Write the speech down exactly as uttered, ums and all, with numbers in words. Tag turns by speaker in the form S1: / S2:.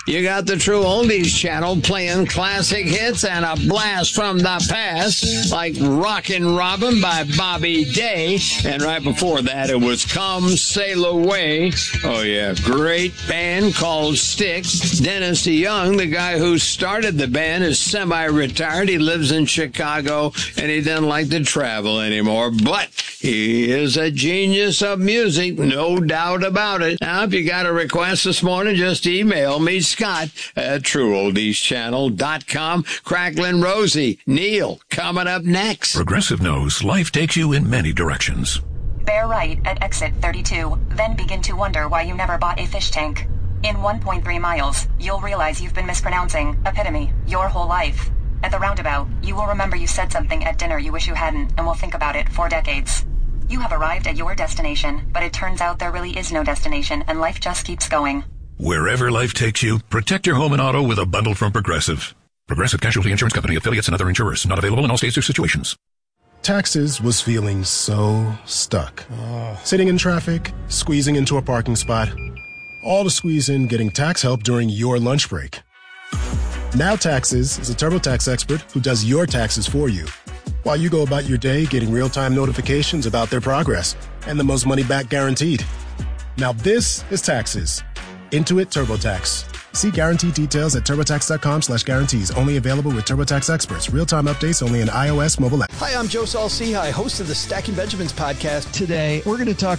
S1: You got the True Oldies channel playing classic hits and a blast from the past, like Rockin' Robin by Bobby Day. And right before that, it was Come Sail Away. Oh, yeah, great band called Styx. Dennis DeYoung, the guy who started the band, is semi-retired. He lives in Chicago, and he doesn't like to travel anymore. But he is a genius of music, no doubt about it. Now, if you got a request this morning, just email me, Scott at true oldies channel dot com. Cracklin' Rosie, Neil, coming up next.
S2: Progressive knows life takes you in many directions.
S3: Bear right at exit thirty-two, then begin to wonder why you never bought a fish tank. In one point three miles, you'll realize you've been mispronouncing epitome your whole life. At the roundabout, you will remember you said something at dinner you wish you hadn't and will think about it for decades. You have arrived at your destination, but it turns out there really is no destination and life just keeps going.
S2: Wherever life takes you, protect your home and auto with a bundle from Progressive. Progressive Casualty Insurance Company, affiliates, and other insurers. Not available in all states or situations.
S4: Taxes was feeling so stuck. Oh. Sitting in traffic, squeezing into a parking spot, all to squeeze in getting tax help during your lunch break. Now Taxes is a TurboTax expert who does your taxes for you, while you go about your day getting real-time notifications about their progress and the most money back guaranteed. Now this is Taxes. Intuit TurboTax. See guarantee details at TurboTax.com slash guarantees. Only available with TurboTax experts. Real-time updates only in iOS mobile app.
S5: Hi, I'm Joe Saul-Sehy, host of the Stacking Benjamins podcast.
S6: Today, we're going to talk